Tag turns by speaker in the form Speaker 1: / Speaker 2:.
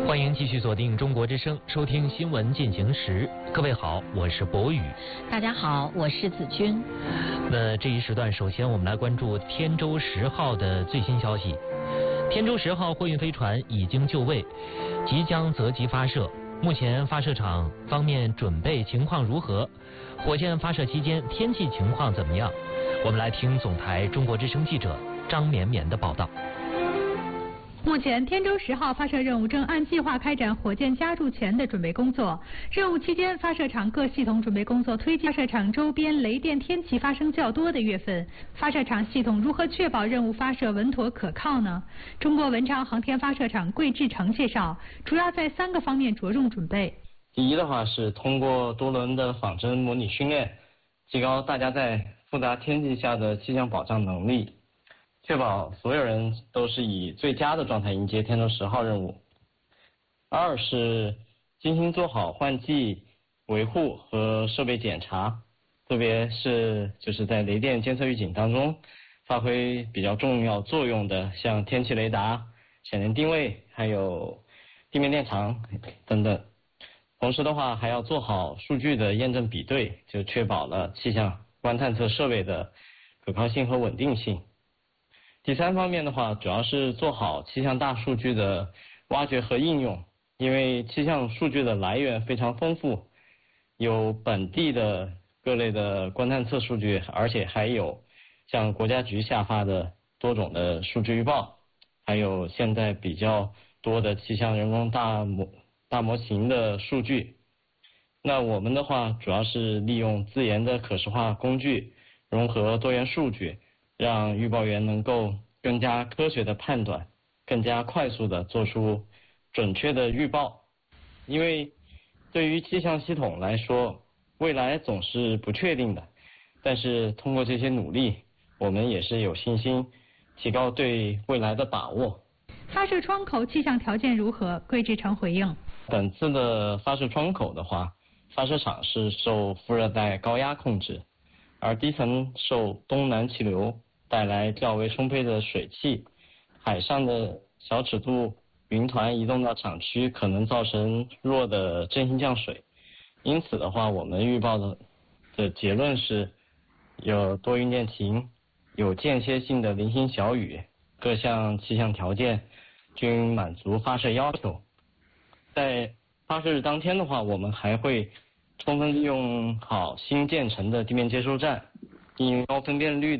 Speaker 1: 欢迎继续锁定中国之声，收听新闻进行时。各位好，我是博宇。
Speaker 2: 大家好，我是子君。
Speaker 1: 那这一时段，首先我们来关注天舟10号的最新消息。天舟10号货运飞船已经就位，即将择机发射。目前发射场方面准备情况如何？火箭发射期间天气情况怎么样？我们来听总台中国之声记者张绵绵的报道。
Speaker 3: 目前，天舟10号发射任务正按计划开展火箭加注前的准备工作。任务期间，发射场各系统准备工作推进。发射场周边雷电天气发生较多的月份，发射场系统如何确保任务发射稳妥可靠呢？中国文昌航天发射场桂志成介绍，主要在3个方面着重准备。
Speaker 4: 第一的话是通过多轮的仿真模拟训练，提高大家在复杂天气下的气象保障能力。确保所有人都是以最佳的状态迎接天舟10号任务。2是精心做好换季、维护和设备检查，特别是在雷电监测预警当中发挥比较重要作用的，像天气雷达、闪电定位，还有地面电场等等。同时的话，还要做好数据的验证比对，就确保了气象观探测设备的可靠性和稳定性。第3方面的话，主要是做好气象大数据的挖掘和应用，因为气象数据的来源非常丰富，有本地的各类的观探测数据，而且还有像国家局下发的多种的数据预报，还有现在比较多的气象人工大模型的数据。那我们的话，主要是利用自研的可视化工具，融合多元数据，让预报员能够更加科学的判断，更加快速的做出准确的预报。因为对于气象系统来说，未来总是不确定的，但是通过这些努力，我们也是有信心提高对未来的把握。
Speaker 3: 发射窗口气象条件如何？桂志成回应：
Speaker 4: 本次的发射窗口的话，发射场是受副热带高压控制，而低层受东南气流带来较为充沛的水汽，海上的小尺度云团移动到场区可能造成弱的阵性降水，因此的话，我们预报的结论是有多云见晴，有间歇性的零星小雨，各项气象条件均满足发射要求。在发射日当天的话，我们还会充分利用好新建成的地面接收站，应用高分辨率